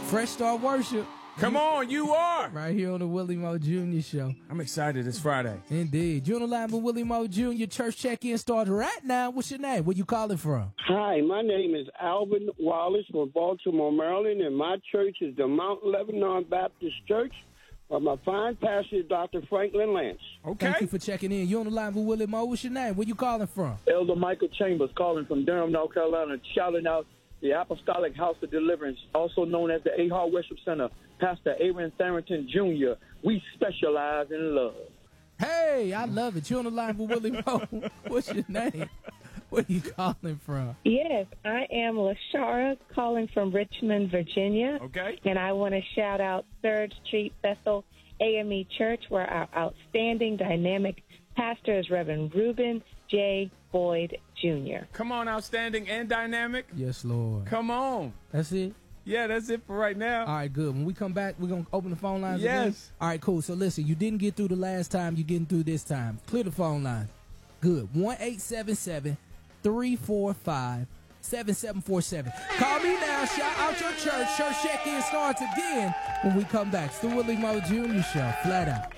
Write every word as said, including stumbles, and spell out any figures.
Fresh Start Worship. Come on, you are. Right here on the Willie Moe Junior Show. I'm excited. It's Friday. Indeed. You're on the line with Willie Moe Junior Church check-in starts right now. What's your name? Where you calling from? Hi, my name is Alvin Wallace from Baltimore, Maryland, and my church is the Mount Lebanon Baptist Church of my fine pastor, Doctor Franklin Lance. Okay. Thank you for checking in. You're on the line with Willie Moe. What's your name? Where you calling from? Elder Michael Chambers calling from Durham, North Carolina, shouting out the Apostolic House of Deliverance, also known as the Ahar Worship Center, Pastor Aaron Tharrington Junior We specialize in love. Hey, I love it. You're on the line with Willie Moe. What's your name? Where you calling from? Yes, I am LaShara calling from Richmond, Virginia. Okay. And I want to shout out Third Street Bethel A M E Church, where our outstanding, dynamic pastor is Reverend Reuben J. Boyd Junior Come on, outstanding and dynamic. Yes, Lord. Come on. That's it? Yeah, that's it for right now. All right, good. When we come back, we're going to open the phone lines Yes. again? All right, cool. So listen, you didn't get through the last time. You're getting through this time. Clear the phone line. Good. one eight seven seven, three four five, seven seven four seven. Call me now. Shout out your church. Church check-in starts again when we come back. It's the Willie Moe Junior Show. Flat out.